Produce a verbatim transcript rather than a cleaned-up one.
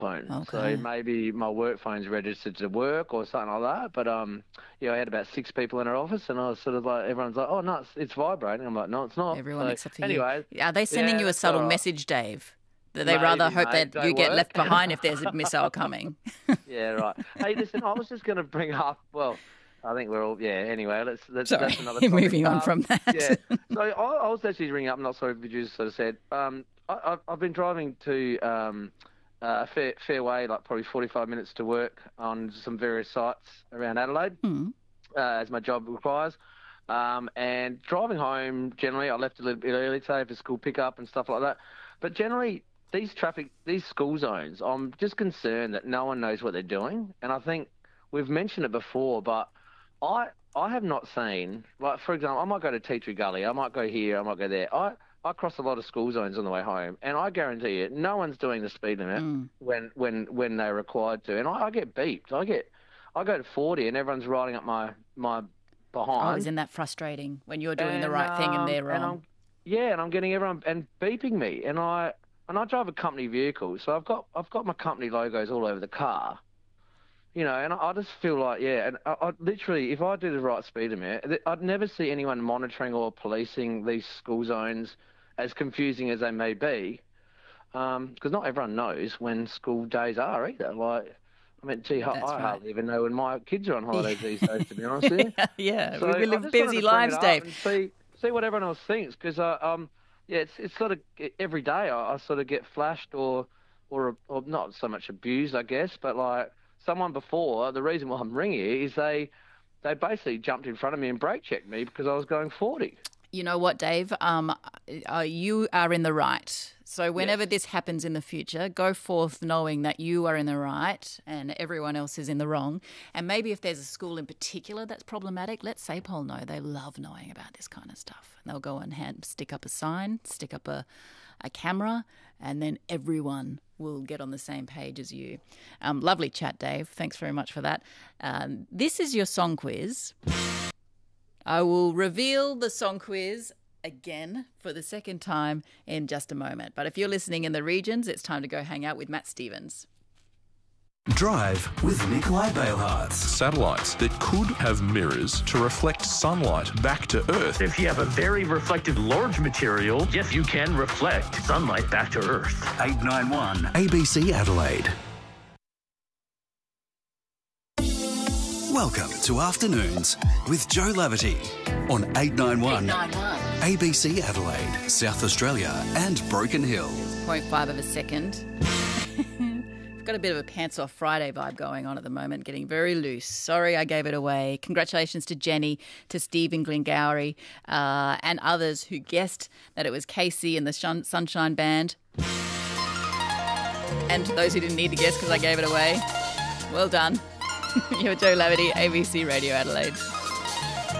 phone. Okay. So maybe my work phone's registered to work or something like that. But um, yeah, I had about six people in our office, and I was sort of like, everyone's like, oh no, it's, it's vibrating. I'm like, no, it's not. Everyone So, except for anyway, you. Are they sending yeah, you a that's subtle all right. message, Dave? That they Maybe, rather hope mate, that don't you get work. left behind if there's a missile coming? Yeah, right. Hey, listen, I was just going to bring up. Well, I think we're all. Yeah. Anyway, let's. let's Sorry, that's another topic. moving on Um, from that. Yeah. So I, I was actually ringing up. I'm not sorry if you just sort of said. Um, I, I've, I've been driving to um, a fair fair way, like probably forty-five minutes to work on some various sites around Adelaide, Mm. uh, as my job requires. Um, and driving home, generally, I left a little bit early today for school pickup and stuff like that. But generally, these traffic, these school zones, I'm just concerned that no one knows what they're doing. And I think we've mentioned it before, but I I have not seen, like, for example, I might go to Tea Tree Gully, I might go here, I might go there. I, I cross a lot of school zones on the way home, and I guarantee you, no one's doing the speed limit Mm. when, when, when they're required to. And I, I get beeped. I get, I go to forty, and everyone's riding up my, my behind. Oh, isn't that frustrating when you're doing the And, right thing and um, they're wrong? And I'm, yeah, and I'm getting everyone and beeping me, and I and I drive a company vehicle, so I've got I've got my company logos all over the car, you know, and I, I just feel like yeah, and I, I literally, if I do the right speed limit, I'd never see anyone monitoring or policing these school zones, as confusing as they may be, because um, not everyone knows when school days are either. Like, I mean, gee, I, That's I right. hardly even know when my kids are on holidays these days, to be honest with you. yeah, So we I live just wanted busy to bring lives, it up Dave. and see see what everyone else thinks, because uh, um yeah, it's it's sort of every day I, I sort of get flashed or or or not so much abused, I guess, but like someone before, the reason why I'm ringing you is they they basically jumped in front of me and brake checked me because I was going forty. You know what, Dave? Um, uh, you are in the right. So whenever Yes. this happens in the future, go forth knowing that you are in the right and everyone else is in the wrong. And maybe if there's a school in particular that's problematic, let SAPOL know. They love knowing about this kind of stuff. And they'll go and hand, stick up a sign, stick up a, a camera, and then everyone will get on the same page as you. Um, lovely chat, Dave. Thanks very much for that. Um, this is your song quiz. I will reveal the song quiz again for the second time in just a moment. But if you're listening in the regions, it's time to go hang out with Matt Stevens. Drive with Nikolai Balehartz. Satellites that could have mirrors to reflect sunlight back to Earth. If you have a very reflective large material, yes, you can reflect sunlight back to Earth. eight ninety-one A B C Adelaide. Welcome to Afternoons with Joe Laverty on eight ninety-one A B C Adelaide, South Australia and Broken Hill. zero point five of a second. I've got a bit of a Pants Off Friday vibe going on at the moment, getting very loose. Sorry I gave it away. Congratulations to Jenny, to Stephen Glengowrie, uh, and others who guessed that it was Casey and the Shun- Sunshine Band. And to those who didn't need to guess because I gave it away, well done. You're Joe Laverty, A B C Radio Adelaide.